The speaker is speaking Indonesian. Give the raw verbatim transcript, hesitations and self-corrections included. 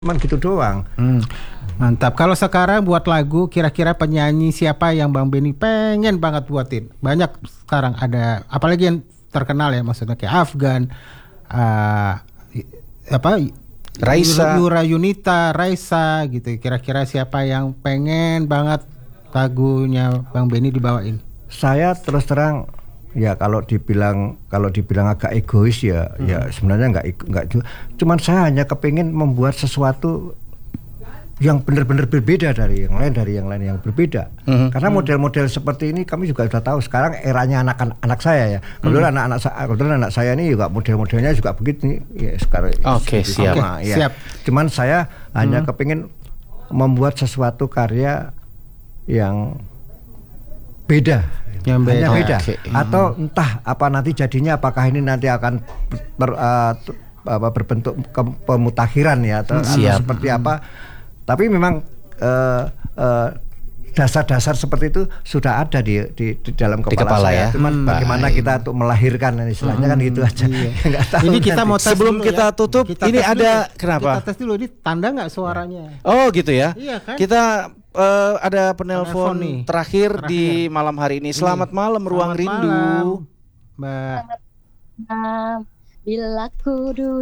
Cuman gitu doang. Hmm, mantap. Kalau sekarang buat lagu, kira-kira penyanyi siapa yang Bang Benny pengen banget buatin? Banyak sekarang ada, apalagi yang terkenal ya, maksudnya kayak Afgan, uh, apa, Raisa, Yura Yunita, Raisa gitu. Kira-kira siapa yang pengen banget lagunya Bang Benny dibawain? Saya terus terang ya kalau dibilang kalau dibilang agak egois ya hmm. ya sebenarnya nggak nggak cuman saya hanya kepingin membuat sesuatu yang benar-benar berbeda dari yang lain dari yang lain yang berbeda hmm. karena model-model seperti ini kami juga sudah tahu sekarang eranya anak-anak saya ya kebetulan hmm. anak-anak saya kebetulan anak saya ini juga model-modelnya juga begitu ya sekarang oke okay, siap sama, okay, ya. siap Cuman saya hanya hmm. kepingin membuat sesuatu karya yang beda yang beda, beda. Okay. Atau entah apa nanti jadinya apakah ini nanti akan ber, uh, apa, berbentuk ke, pemutakhiran ya atau, atau seperti hmm. apa tapi memang uh, uh, dasar-dasar seperti itu sudah ada di di, di dalam kepala, di kepala saya. Ya? Cuman hmm. bagaimana Baik. kita untuk melahirkan istilahnya hmm. kan gitu aja. Iya. tahu ini kita mau tes sebelum dulu kita ya. tutup kita ini ada dulu. Kenapa? Kita tes dulu ini tanda nggak suaranya? Oh gitu ya. Iya kan? Kita uh, ada penelpon nih. terakhir, terakhir di malam hari ini. Selamat ini. malam Ruang Selamat Rindu. Malam, Mbak. Bila ku